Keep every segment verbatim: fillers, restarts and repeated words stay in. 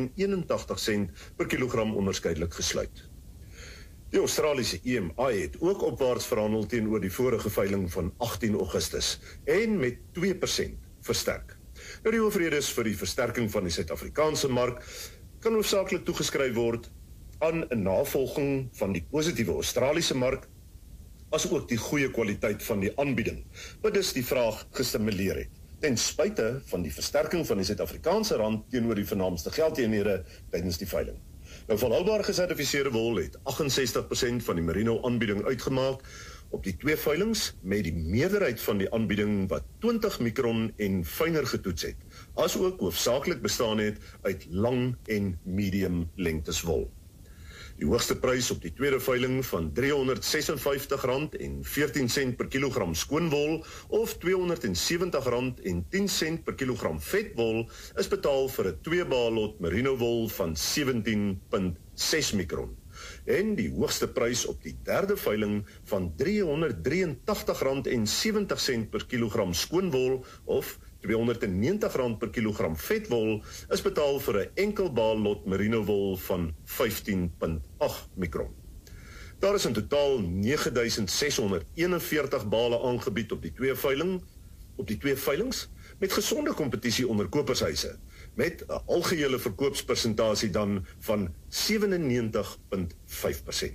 en eenentagtig sent per kilogram onderskeidelik gesluit. Die Australiese E M I het ook opwaarts verhandel teenoor die vorige veiling van agtien Augustus en met twee persent versterk. Nou die hoofredes vir die versterking van die Suid-Afrikaanse mark kan hoofsaaklik toegeskryf word aan 'n navolging van die positiewe Australiese mark, as ook die goeie kwaliteit van die aanbieding, wat dus die vraag gestimuleer het, ten spyte van die versterking van die Suid-Afrikaanse rand teenoor die vernaamste geldeenhede tydens die veiling. Nou volhoubaar gesertifiseerde wol het agt en sestig persent van die merino aanbieding uitgemaak op die twee veilings, met die meerderheid van die aanbieding wat twintig mikron en fyner getoets het, as ook hoofsaaklik bestaan het uit lang en medium lengtes wol. Die hoogste prys op die tweede veiling van driehonderdsesenvyftig rand en veertien sent per kilogram skoonwol of tweehonderdsewentig rand en tien sent per kilogram vetwol is betaal vir 'n twee-baal lot merino wol van sewentien komma ses mikron. En die hoogste prys op die derde veiling van driehonderddrieëntagtig rand en sewentig sent per kilogram skoonwol of tweehonderdnegentig rand per kilogram vetwol is betaal vir 'n enkelbaal lot merino wol van vyftien komma agt mikron. Daar is in totaal nege duisend ses honderd eenenveertig bale aangebied op die twee veiling, op die twee veilings met gesonde kompetisie onder kopershuise, met 'n algehele verkoopspersentasie dan van sewenennegentig komma vyf persent.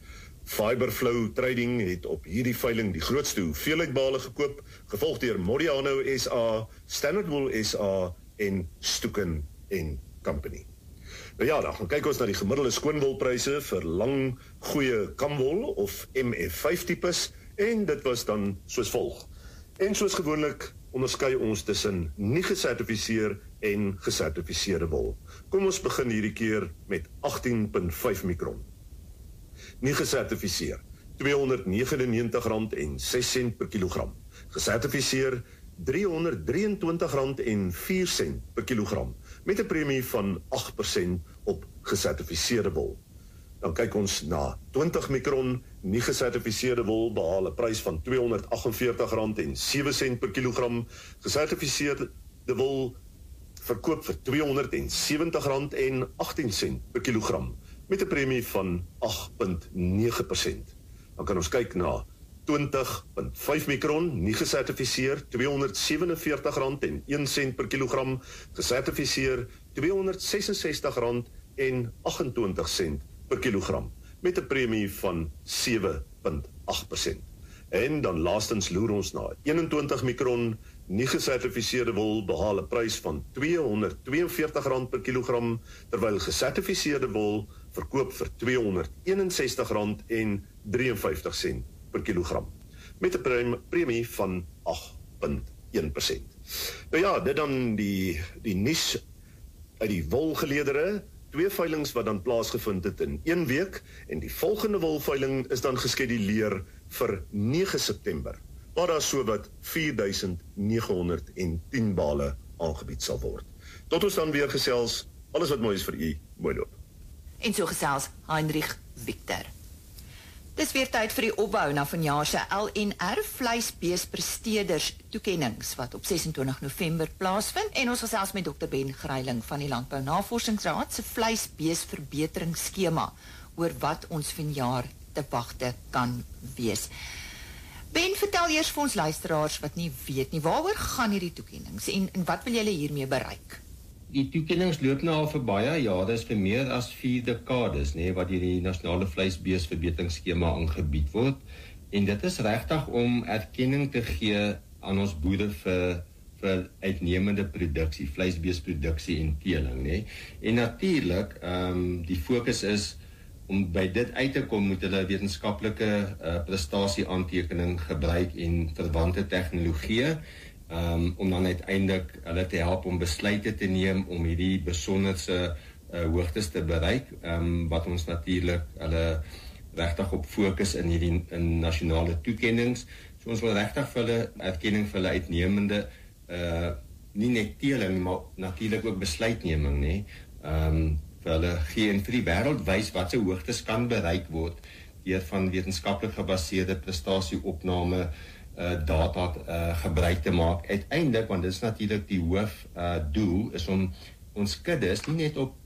Fiberflow Trading het op hierdie veiling die grootste hoeveelheid bale gekoop, gevolg deur Modiano S A, Standard Wool S A en Stoeken en Company. Nou ja, dan gaan kyk ons na die gemiddelde skoonwolpryse vir lang, goeie kamwol of M F vyf tipes, en dit was dan soos volg. En soos gewoonlik onderskei ons tussen nie gesertifiseer en gesertifiseerde wol. Kom ons begin hierdie keer met agtien komma vyf mikron. Nie gesertifiseer, tweehonderdnegenennegentig rand en ses sent per kilogram. Gesertifiseer, driehonderddrieëntwintig rand en vier sent per kilogram, met 'n premie van agt persent op gesertifiseerde wol. Dan kyk ons na twintig mikron, nie gesertifiseerde wol behaal 'n prys van tweehonderdagtenveertig rand en sewe sent per kilogram. Gesertifiseerde wol verkoop vir tweehonderdsewentig rand en agttien sent per kilogram, met 'n premie van agt komma nege persent. Dan kan ons kyk na twintig komma vyf mikron, nie gesertifiseer, tweehonderdsewenenveertig rand en een sent per kilogram, gesertifiseer tweehonderdsesensestig rand en achtentwintig sent per kilogram, met 'n premie van sewe komma agt persent. En dan laastens loer ons na eenentwintig mikron, nie gesertifiseerde wol behaal 'n prys van tweehonderdtweeënveertig rand per kilogram, terwyl gesertifiseerde wol verkoop vir tweehonderdeenensestig rand en drieënvyftig sent per kilogram, met 'n premie van agt komma een persent. Nou ja, dit dan die, die nuus uit die wolgeleedere, twee veilings wat dan plaasgevind het in een week, en die volgende wolveiling is dan geskeduleer vir nege September, waar daar so wat vier duisend nege honderd tien bale aangebied sal word. Tot ons dan weer gesels, alles wat mooi is vir u, mooi loop. En so gesels Heinrich Victor. Dis weer tyd vir die opbou na vanjaar se L N R vleisbeespresteerders toekennings wat op ses en twintig November plaasvind, en ons gesels met dokter Ben Greiling van die Landbou Navorsingsraad se vleisbeesverbeteringsskema oor wat ons vanjaar te wagte kan wees. Ben, vertel eers vir ons luisteraars wat nie weet nie, waaroor gaan hierdie toekennings en, en wat wil julle hiermee bereik? Die toekennings loop nou al vir baie jare, is vir meer as vier dekades, nee, wat hierdie nasionale vleisbeesverbeteringsskema aangebied word, en dit is regtig om erkenning te gee aan ons boere vir vir uitnemende produksie, vleisbeesproduksie en teeling, nee. En natuurlik, um, die fokus is om by dit uit te kom moet hulle wetenskaplike uh, prestasie-aantekening gebruik en verwante tegnologie, um, om dan uiteindelik hulle te help om besluite te neem om hierdie besonderse uh, hoogtes te bereik, um, wat ons natuurlik hulle regtig op fokus in hierdie in nasionale toekennings. So ons wil regtig vir hulle erkenning vir hulle uitnemende uh, nie net teeling, maar natuurlik ook besluitneming, nee. Um, vir hulle gee en vir die wêreld wys wat se hoogtes kan bereik word deur van wetenskaplik gebaseerde prestasieopname uh, data uh, gebruik te maak. Uiteindelik, want dit is natuurlik die hoof uh, doel, is om ons kuddes nie net op